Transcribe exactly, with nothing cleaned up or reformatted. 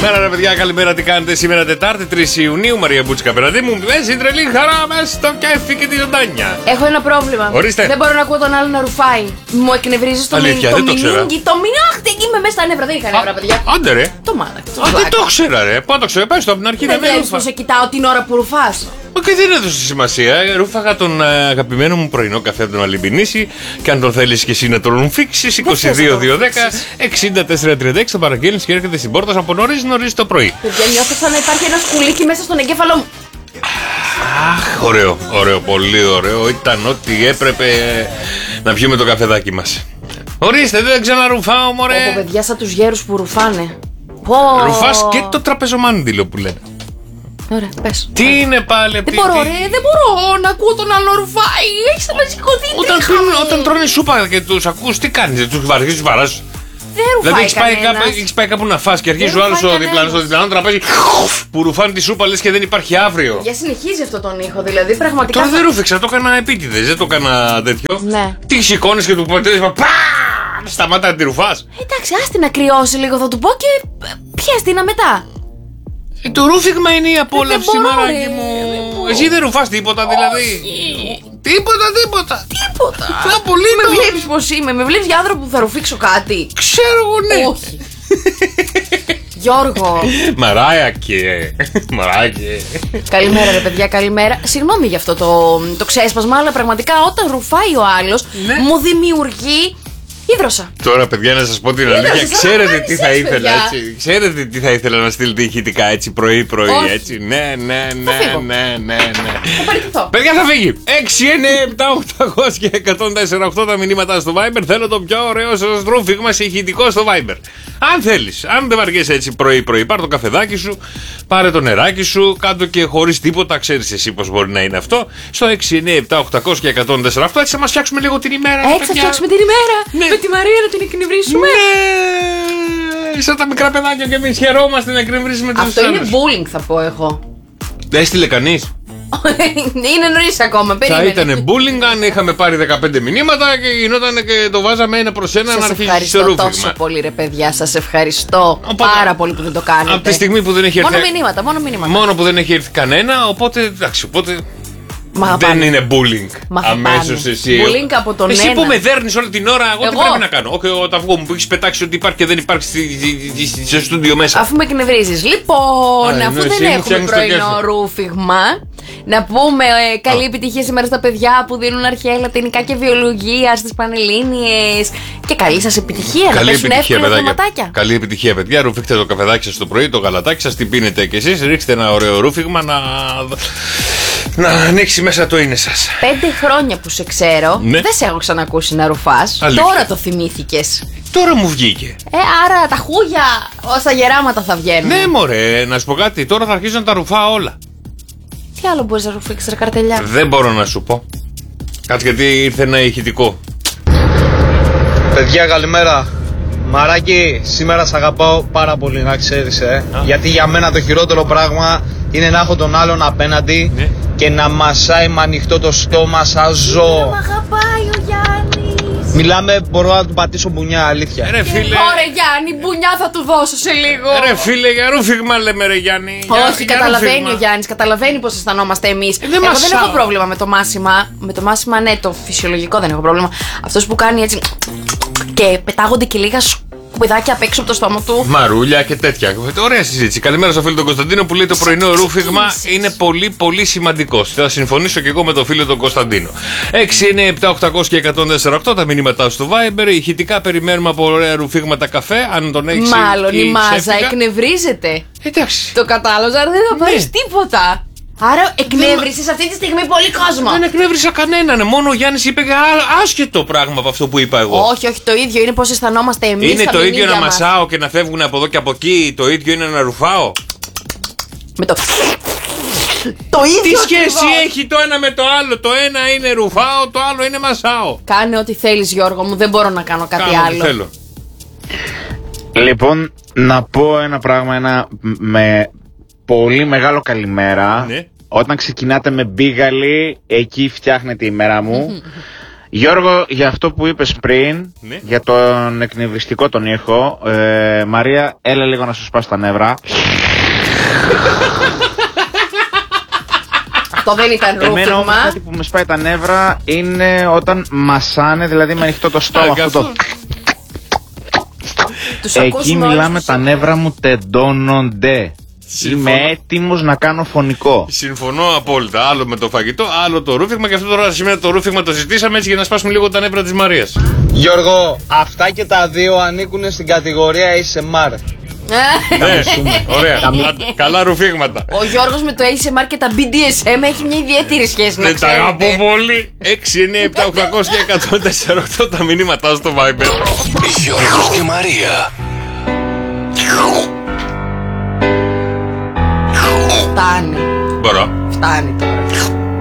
Καλημέρα, ρε παιδιά, καλημέρα. Τι κάνετε σήμερα, Τετάρτη, τρεις Ιουνίου, Μαρία Μπούτσικα, απέναντί μου. Μέσα η τρελή χαρά, μέσα στο κέφι και τη ζωντάνια. Έχω ένα πρόβλημα. Ορίστε. Δεν μπορώ να ακούω τον άλλο να ρουφάει. Μου εκνευρίζει το μήνυμα. Αλήθεια, δεν το ξέρα. Το μήνυμα, είμαι μέσα στα νεύρα. Δεν είχα νεύρα, παιδιά. Άντε, ρε. Το μάνα. Α, δεν το ξέρα, ρε. Πού το ξέρω, πες το από την αρχή. Δεν βλέπεις πως σε κοιτάω την ώρα που ρουφάς. Και δεν έδωσε σημασία. Ρούφαγα τον αγαπημένο μου πρωινό καφέ από τον Αλυμπινίση. Και αν τον θέλεις και εσύ να τον ρουφήξεις, είκοσι δύο δύο δέκα εξήντα τέσσερα τριάντα έξι το παραγγέλνεις και έρχεται στην πόρτα από νωρίς νωρίς το πρωί. Παιδιά, νιώθω σαν να υπάρχει ένα σκουλίκι μέσα στον εγκέφαλό μου. Αχ, ωραίο, ωραίο, πολύ ωραίο. Ήταν ό,τι έπρεπε να πιούμε το καφεδάκι μας. Ορίστε, δεν ξαναρουφάω, μωρέ. Όπω παιδιά, σαν τους γέρους που ρουφάνε. Ρουφάς και το τραπεζομάντιλο που λένε. Ωραία, πες. Τι είναι πάλι, Δεν τι, μπορώ, τι... ρε, δεν μπορώ να ακούω τον άλλο ρουφάει. Έχεις ανασηκωθεί. Όταν, όταν τρώνε σούπα και τους ακούς, τι κάνεις, τους βαριές, τους βαράς. Δεν ρουφάει Δηλαδή έχεις πάει, κανένας. κάπου, έχεις πάει κάπου να φας και αρχίζει Δεν ο άλλος ρουφάει στο διπλανό, στο διπλανό τραπέζι που ρουφάνει τη σούπα, λες και δεν υπάρχει αύριο. Για συνεχίζει αυτό τον ήχο, δηλαδή πραγματικά. Τώρα δεν ρούφηξα, το έκανα επίτηδες, δεν το έκανα τέτοιο. Ναι. Τι σηκώνεις και του πατέρες, πα! Σταμάτα να τη ρουφάς. Εντάξει, άστη να κρυώσει λίγο, θα του πω και πιέστηνα μετά. Ε, το ρούφιγμα είναι η απόλαυση, δεν μπορώ, μαράκι ρε, μου. δεν μπορώ. Εσύ δεν ρουφάς τίποτα, δηλαδή. Τίποτα, τίποτα. Τίποτα. Απολύτως. Με βλέπεις πως είμαι, με βλέπεις για άνθρωπο που θα ρουφήξω κάτι. Ξέρω εγώ, ναι. Όχι. Γιώργο. Μαράκε. Μαράκε. Καλημέρα, ρε παιδιά, καλημέρα. Συγγνώμη για αυτό το, το ξέσπασμα, αλλά πραγματικά όταν ρουφάει ο άλλος, Ναι. μου δημιουργεί ίδρωσα. Τώρα, παιδιά, να σας πω την Είδατε, αλήθεια. σαν Ξέρετε να τι κάνεις θα σεξ, ήθελα, παιδιά. έτσι. Ξέρετε τι θα ήθελα να στείλετε ηχητικά έτσι πρωί-πρωί, Όχι. έτσι. Ναι, ναι, ναι, φύγω. ναι, ναι, ναι. Θα παραιτηθώ. Παιδιά, θα φύγει. έξι εννιά επτά οκτακόσια και εκατόν τέσσερα οκτώ τα μηνύματα στο Viber. Θέλω το πιο ωραίο σας ρούφιγμα σε ηχητικό στο Viber. Αν θέλεις, αν δεν βαριέσαι έτσι πρωί-πρωί, πάρ' το καφεδάκι σου, πάρε το νεράκι σου, κάτω και χωρίς τίποτα, ξέρεις εσύ πώς μπορεί να είναι αυτό. Στο έξι εννιά επτά οκτακόσια και εκατόν τέσσερα οκτώ, έτσι θα μας φτιάξουμε λίγο την ημέρα. Έτσι θα παιδιά. φτιάξουμε την ημέρα. Ναι. Με τη Μαρία να την εκνευρίσουμε. Ναι, σαν τα μικρά παιδάκια και εμείς χαιρόμαστε να εκνευρίσουμε τους Αυτό είναι άλλους. bullying, θα πω εγώ. Δεν έστειλε κανείς. Είναι νωρίς ακόμα, Θα περίμενε. ήταν bullying αν είχαμε πάρει δεκαπέντε μηνύματα και γινόταν και το βάζαμε ένα προς ένα να Σας αρχίσει το ευχαριστώ τόσο ρούφιγμα. πολύ, ρε παιδιά. Σας ευχαριστώ Οπότε, πάρα πολύ που δεν το κάνετε. Από τη στιγμή που δεν έχει έρθει. Μόνο μηνύματα, μόνο μηνύματα. Μόνο που δεν έχει έρθει κανένα, οπότε εντάξει, οπότε. Μα θα δεν πάνε. είναι bullying. Μα θα Αμέσως πάνε. εσύ. Bullying από τον εσύ ένα. που με δέρνεις όλη την ώρα, εγώ, τι Εγώ. πρέπει να κάνω. Όχι, εγώ το αυγό μου που έχει πετάξει ότι υπάρχει και δεν υπάρχει στη- στη- στη- στο στούντιο μέσα. Αφού με εκνευρίζεις. Λοιπόν, Α, αφού ενώ εσύ δεν μου έχουμε φτιάχνεις το πρωινό κέφι. ρούφιγμα, να πούμε ε, καλή επιτυχία σήμερα στα παιδιά που δίνουν αρχαία λατινικά και βιολογία στις Πανελλήνιες. Και καλή σας επιτυχία να Καλή πέσουν επιτυχία, εύκολα παιδάκια. θεματάκια. Καλή επιτυχία, παιδιά. Ρουφήχτε το καφεδάκι σας το πρωί, το γαλατάκι σας, την πίνετε κι εσείς. Ρίξτε ένα ωραίο ρούφιγμα να. να ανοίξει μέσα το είναι σας. Πέντε χρόνια που σε ξέρω, Ναι. δεν σε έχω ξανακούσει να ρουφάς. Αλήθεια. Τώρα το θυμήθηκες. Τώρα μου βγήκε. Ε, άρα τα χούγια ως τα γεράματα θα βγαίνουν. Ναι, μωρέ, να σου πω κάτι. Τώρα θα αρχίσω να τα ρουφάω όλα. Τι άλλο μπορείς να ρουφήξεις, ρε καρτελιά. Δεν μπορώ να σου πω. Κάτσε γιατί ήρθε ένα ηχητικό. Παιδιά, καλημέρα. Μαράκι, σήμερα σ' αγαπάω πάρα πολύ, να ξέρεις, ε. Γιατί για μένα το χειρότερο πράγμα είναι να έχω τον άλλον απέναντι Ναι. και να μασάει με ανοιχτό το στόμα σαν ζώο. Μ' αγαπάει ο Γιάννης. Μιλάμε, μπορώ να του πατήσω μπουνιά, αλήθεια. Ρε φίλε. Ωραία Γιάννη, μπουνιά θα του δώσω σε λίγο. Ρε φίλε, για ρούφιγμα λέμε, ρε Γιάννη. Για- Όχι, για καταλαβαίνει ρούφιγμα. ο Γιάννης, καταλαβαίνει πώς αισθανόμαστε εμείς. δεν Εγώ δεν μασάω. έχω πρόβλημα με το μάσιμα. Με το μάσιμα, ναι, το φυσιολογικό δεν έχω πρόβλημα. Αυτός που κάνει έτσι και πετάγονται και λίγα σκουπιδάκια απ' έξω από το στόμα του. Μαρούλια και τέτοια. Ωραία συζήτηση. Καλημέρα στο φίλο τον Κωνσταντίνο που λέει το πρωινό ρούφιγμα είναι πολύ πολύ σημαντικό. Θα συμφωνήσω και εγώ με το φίλο τον Κωνσταντίνο. έξι εννιά επτά οκτακόσια και εκατόν τέσσερα οκτώ τα μηνύματά στο Viber. Ηχητικά περιμένουμε από ωραία ρουφίγματα καφέ. Αν τον έχει. Μάλλον η μάζα εκνευρίζεται. Εντάξει. Το κατάλαβα, δεν θα πάρει τίποτα. Άρα εκνεύρισες αυτή τη στιγμή πολύ κόσμο. Δεν εκνεύρισα κανέναν. Μόνο ο Γιάννης είπε «Α, άσχετο πράγμα από αυτό που είπα εγώ. Όχι, όχι, το ίδιο είναι πώς αισθανόμαστε εμείς. Είναι στα το ίδιο να μηνύια μας. μασάω και να φεύγουν από εδώ και από εκεί. Το ίδιο είναι να ρουφάω. Με το. Το ίδιο. Τι σχέση ακριβώς. έχει το ένα με το άλλο. Το ένα είναι ρουφάω, το άλλο είναι μασάω. Κάνε ό,τι θέλεις, Γιώργο μου, δεν μπορώ να κάνω κάτι Κάνω ό,τι άλλο. θέλω. Λοιπόν, να πω ένα πράγμα, ένα με πολύ μεγάλο καλημέρα. Ναι. Όταν ξεκινάτε με μπίγαλι, εκεί φτιάχνετε η μέρα μου. Γιώργο, για αυτό που είπες πριν, Ναι. για τον εκνευριστικό τον ήχο, ε, Μαρία, έλα λίγο να σου σπάσω τα νεύρα. Αυτό δεν ήταν Εμένα όμως ρούφιγμα. κάτι που με σπάει τα νεύρα είναι όταν μασάνε, δηλαδή με ανοιχτό το στόμα, Α, αυτό το... Τους Εκεί ακούσουμε όλους μιλάμε, τους τα ήχους. νεύρα μου τεντώνονται. Συμφωνώ. Είμαι έτοιμος να κάνω φωνικό. Συμφωνώ απόλυτα. Άλλο με το φαγητό, άλλο το ρούφιγμα. Και αυτό τώρα σήμερα το ρούφιγμα το συζητήσαμε έτσι για να σπάσουμε λίγο τα νεύρα της Μαρίας. Γιώργο, αυτά και τα δύο ανήκουν στην κατηγορία έι ες εμ αρ. Ναι, ωραία. Άντε, καλά ρουφίγματα. Ο Γιώργος με το έι ες εμ αρ και τα μπι ντι ες εμ έχει μια ιδιαίτερη σχέση, να Δεν τα αγαπώ ξέρετε. πολύ. έξι εννιά επτά οκτακόσια και εκατόν τέσσερα οκτώ τα μηνύματά στο Viber. Γιώργος και Μαρία. Φτάνει, Μπορώ. φτάνει τώρα.